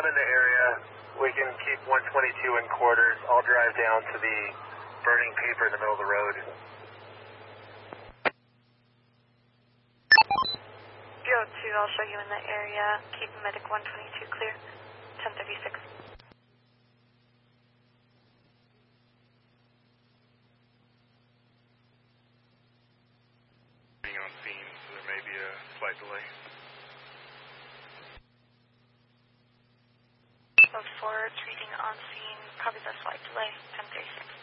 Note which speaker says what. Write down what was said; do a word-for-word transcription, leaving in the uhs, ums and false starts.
Speaker 1: in the area. We can keep one twenty-two in quarters. I'll drive down to the burning paper in the middle of the road.
Speaker 2: Zero two, I'll show you in the area. Keep medic one twenty-two clear. ten thirty-six.
Speaker 3: Being on scene, so there may be a slight delay.
Speaker 2: Code four, it's reading on scene. Copy the slight delay. ten thirty-six.